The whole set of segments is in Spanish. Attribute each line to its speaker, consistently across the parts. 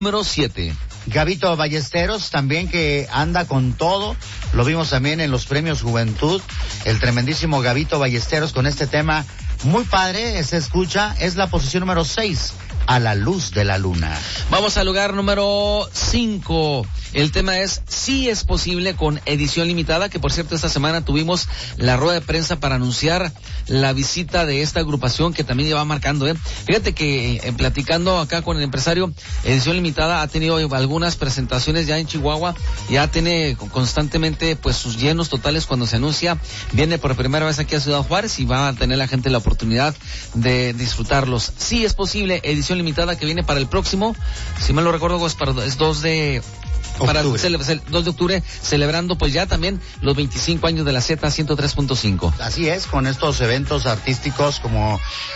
Speaker 1: número 7.
Speaker 2: Gabito Ballesteros también, que anda con todo, lo vimos también en los premios Juventud, el tremendísimo Gabito Ballesteros con este tema muy padre, se escucha, es la posición número 6, A la luz de la luna.
Speaker 1: Vamos al lugar número 5. El tema es Sí es posible, con edición limitada, que por cierto esta semana tuvimos la rueda de prensa para anunciar la visita de esta agrupación que también lleva marcando, Fíjate que platicando acá con el empresario, edición limitada ha tenido algunas presentaciones ya en Chihuahua, ya tiene constantemente pues sus llenos totales cuando se anuncia, viene por primera vez aquí a Ciudad Juárez y va a tener la gente la oportunidad de disfrutarlos. Sí es posible, edición limitada que viene para el próximo, si mal lo recuerdo es 2 de... Para el 2 de octubre, celebrando pues ya también los 25 años de la Z103.5.
Speaker 2: Así es, con estos eventos artísticos como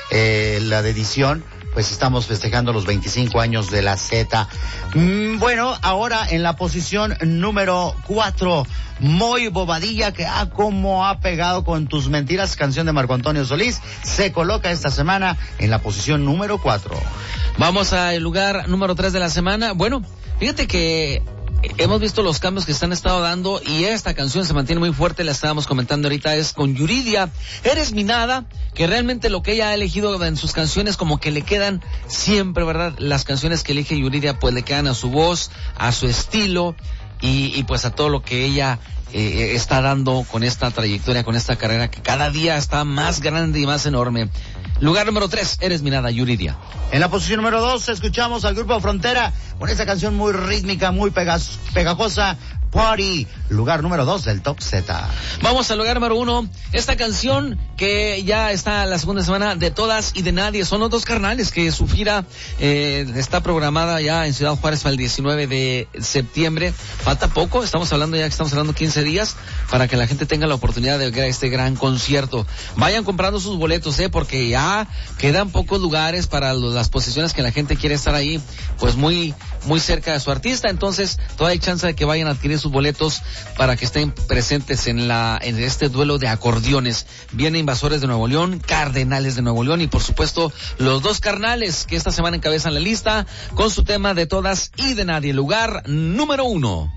Speaker 2: la de edición, pues estamos festejando los 25 años de la Z. Bueno, ahora en la posición número 4, Muy Bobadilla, que como ha pegado con Tus Mentiras, canción de Marco Antonio Solís, se coloca esta semana en la posición número 4.
Speaker 1: Vamos al lugar número 3 de la semana. Bueno, fíjate que hemos visto los cambios que se han estado dando y esta canción se mantiene muy fuerte, la estábamos comentando ahorita, es con Yuridia, Eres mi nada, que realmente lo que ella ha elegido en sus canciones como que le quedan siempre, ¿verdad? Las canciones que elige Yuridia pues le quedan a su voz, a su estilo y pues a todo lo que ella está dando con esta trayectoria, con esta carrera que cada día está más grande y más enorme. Lugar número 3, Eres mi nada, Yuridia.
Speaker 2: En la posición número 2 escuchamos al Grupo Frontera con esta canción muy rítmica, muy pegajosa, Party, lugar número 2 del Top Z.
Speaker 1: Vamos al lugar número 1, esta canción que ya está la segunda semana, De Todas y de Nadie. Son los dos carnales que su gira está programada ya en Ciudad Juárez para el 19 de septiembre. Falta poco, estamos hablando 15 días para que la gente tenga la oportunidad de ver este gran concierto. Vayan comprando sus boletos, porque ya quedan pocos lugares para las posiciones que la gente quiere estar ahí, pues muy cerca de su artista. Entonces todavía hay chance de que vayan a adquirir sus boletos para que estén presentes en este duelo de acordeones. Viene Invasores de Nuevo León, Cardenales de Nuevo León y por supuesto los dos carnales que esta semana encabezan la lista con su tema De Todas y de Nadie, lugar número 1.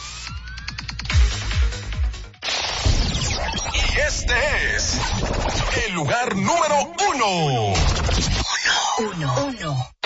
Speaker 3: Y este es el lugar número 1.
Speaker 4: 1.